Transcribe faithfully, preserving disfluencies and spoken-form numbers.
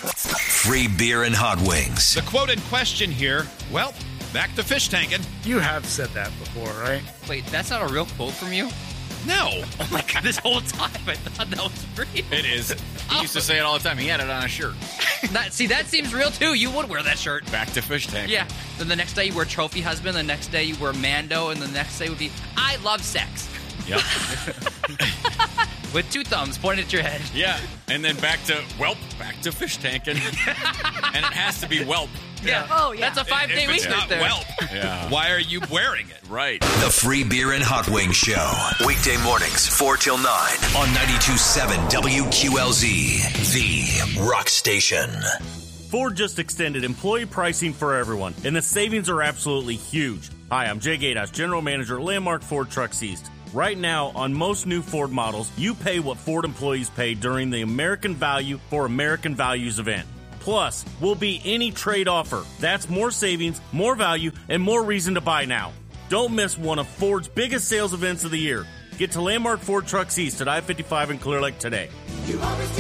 Free beer and hot wings. The quote in question here, well, back to fish tanking. You have said that before, right? Wait, that's not a real quote from you? No. Oh my God, this whole time I thought that was real. It is. He used to say it all the time. He had it on a shirt. That, see, that seems real too. You would wear that shirt. Back to fish tank. Yeah. Then the next day you wear Trophy Husband. The next day you wear Mando. And the next day would be, I love sex. Yep. With two thumbs pointed at your head. Yeah. And then back to, welp, back to fish tanking. And it has to be welp. Yeah. Oh, yeah. That's a five-day If it's week not right there. whelp, Yeah. why are you wearing it? Right. The Free Beer and Hot Wings Show. Weekday mornings, four till nine on ninety-two point seven W Q L Z, the rock station. Ford just extended employee pricing for everyone, and the savings are absolutely huge. Hi, I'm Jay Gatehouse, General Manager at Landmark Ford Trucks East. Right now, on most new Ford models, you pay what Ford employees pay during the American Value for American Values event. Plus, will be any trade offer. That's more savings, more value, and more reason to buy now. Don't miss one of Ford's biggest sales events of the year. Get to Landmark Ford Trucks East at I fifty-five in Clear Lake today. You always